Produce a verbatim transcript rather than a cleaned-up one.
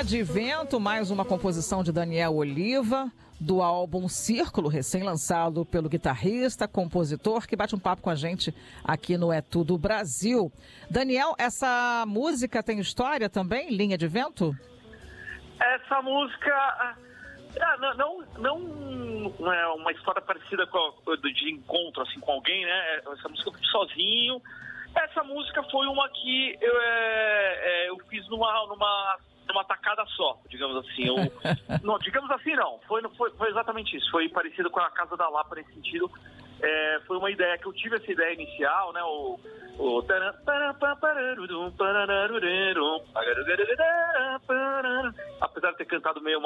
Linha de Vento, mais uma composição de Daniel Oliva, do álbum Círculo, recém-lançado pelo guitarrista, compositor, que bate um papo com a gente aqui no É Tudo Brasil. Daniel, essa música tem história também, Linha de Vento? Essa música... É, não, não, não é uma história parecida com a, de encontro assim, com alguém, né? Essa música eu fiz sozinho. Essa música foi uma que eu, é, é, eu fiz numa, numa, numa tacada só, digamos assim. Eu, não, digamos assim, não. Foi, foi, foi exatamente isso. Foi parecido com a Casa da Lapa nesse sentido. É, foi uma ideia que eu tive, essa ideia inicial, né? O, o... apesar de ter cantado meio